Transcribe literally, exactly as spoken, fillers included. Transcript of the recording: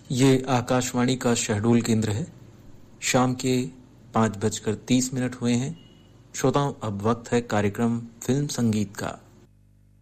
ये आकाशवाणी का शहडोल केंद्र है। शाम के पाँच बजकर तीस मिनट हुए हैं। श्रोताओं, अब वक्त है कार्यक्रम फिल्म संगीत का।